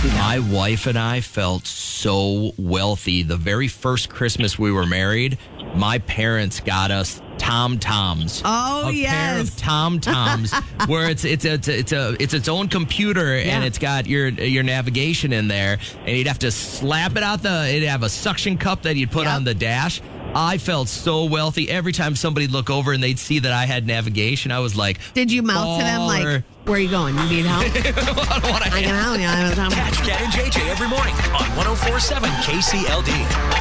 do that. My wife and I felt so wealthy. The very first Christmas we were married, my parents got us Tom-Toms. Oh, a pair of Tom-Toms where it's its own computer and it's got your navigation in there, and you'd have to slap it out it'd have a suction cup that you'd put on the dash. I felt so wealthy. Every time somebody'd look over and they'd see that I had navigation, I was like, did you mouth to them like, where are you going? You need help? I can help you. Catch Cat and JJ every morning on 104.7 KCLD.